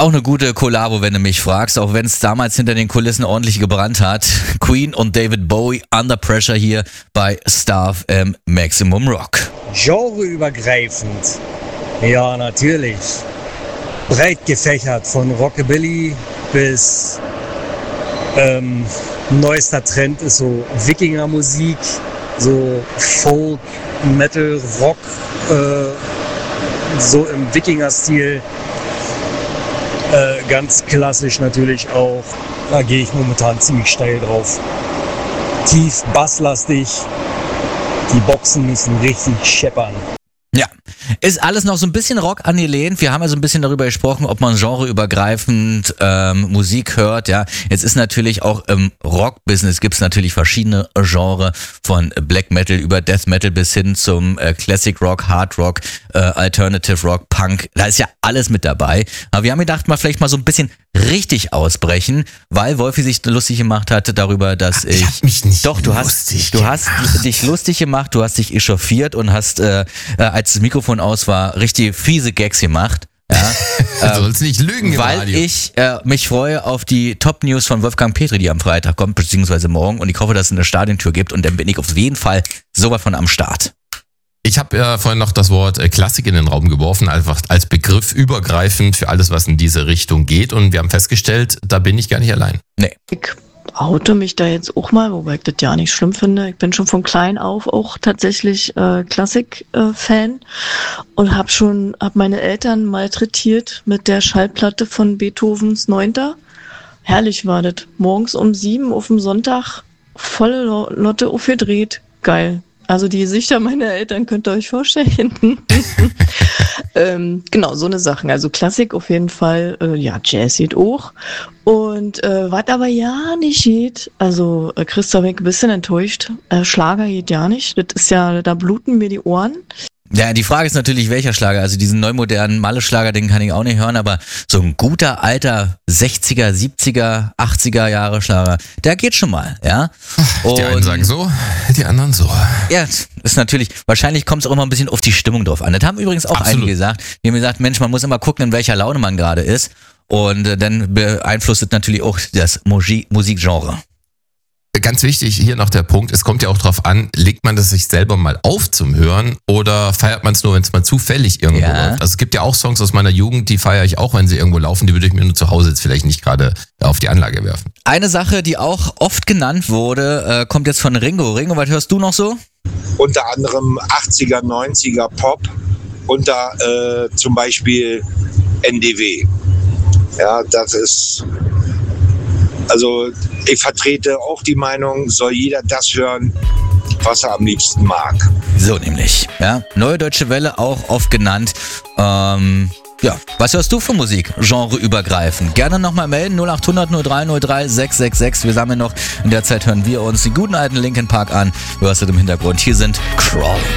Auch eine gute Kollabo, wenn du mich fragst, auch wenn es damals hinter den Kulissen ordentlich gebrannt hat. Queen und David Bowie, Under Pressure hier bei Star FM Maximum Rock. Genreübergreifend. Ja, natürlich. Breit gefächert, von Rockabilly bis neuester Trend ist so Wikingermusik, so Folk, Metal, Rock, so im Wikinger-Stil. Ganz klassisch natürlich auch. Da gehe ich momentan ziemlich steil drauf. Tief basslastig. Die Boxen müssen richtig scheppern. Ja, ist alles noch so ein bisschen Rock angelehnt. Wir haben ja so ein bisschen darüber gesprochen, ob man genreübergreifend Musik hört. Ja, jetzt ist natürlich auch im Rock-Business gibt's natürlich verschiedene Genre von Black Metal über Death Metal bis hin zum Classic Rock, Hard Rock, Alternative Rock, Punk. Da ist ja alles mit dabei. Aber wir haben gedacht, mal vielleicht mal so ein bisschen richtig ausbrechen, weil Wolfi sich lustig gemacht hat darüber, dass ich hab mich nicht du hast dich lustig gemacht, du hast dich echauffiert und hast als das Mikrofon aus war, richtig fiese Gags gemacht. Ja, du sollst nicht lügen, weil Radio. Ich mich freue auf die Top-News von Wolfgang Petri, die am Freitag kommt, beziehungsweise morgen, und ich hoffe, dass es eine Stadiontür gibt, und dann bin ich auf jeden Fall sowas von am Start. Ich habe ja vorhin noch das Wort Klassik in den Raum geworfen, einfach als Begriff übergreifend für alles, was in diese Richtung geht, und wir haben festgestellt, da bin ich gar nicht allein. Nee. Ich oute mich da jetzt auch mal, wobei ich das ja nicht schlimm finde. Ich bin schon von klein auf auch tatsächlich Klassik-Fan und hab meine Eltern malträtiert mit der Schallplatte von Beethovens 9. Herrlich war das. Morgens um 7 auf dem Sonntag, volle Lotte aufgedreht. Geil. Also die Gesichter meiner Eltern könnt ihr euch vorstellen. Genau, so eine Sachen. Also Klassik auf jeden Fall, ja, Jazz geht auch. Und was aber ja nicht geht, also Christoph, ich bin ein bisschen enttäuscht, Schlager geht ja nicht. Das ist ja, da bluten mir die Ohren. Ja, die Frage ist natürlich, welcher Schlager. Also diesen neumodernen Malle-Schlager, den kann ich auch nicht hören, aber so ein guter alter 60er, 70er, 80er Jahre Schlager, der geht schon mal, ja. Und die einen sagen so, die anderen so. Ja, ist natürlich, wahrscheinlich kommt es auch immer ein bisschen auf die Stimmung drauf an. Das haben übrigens auch einige gesagt. Die haben gesagt, Mensch, man muss immer gucken, in welcher Laune man gerade ist, und dann beeinflusst es natürlich auch das Musikgenre. Ganz wichtig hier noch der Punkt, es kommt ja auch drauf an, legt man das sich selber mal auf zum Hören oder feiert man es nur, wenn es mal zufällig irgendwo läuft? Also es gibt ja auch Songs aus meiner Jugend, die feiere ich auch, wenn sie irgendwo laufen, die würde ich mir nur zu Hause jetzt vielleicht nicht gerade auf die Anlage werfen. Eine Sache, die auch oft genannt wurde, kommt jetzt von Ringo. Ringo, was hörst du noch so? Unter anderem 80er, 90er Pop, unter zum Beispiel NDW. Ja, das ist... Also ich vertrete auch die Meinung, soll jeder das hören, was er am liebsten mag. So nämlich, ja. Neue Deutsche Welle auch oft genannt. Ja, was hörst du für Musik? Genreübergreifend. Gerne nochmal melden, 0800 0303 666. Wir sammeln noch. In der Zeit hören wir uns die guten alten Linkin Park an. Du hörst es im Hintergrund. Hier sind Crawling.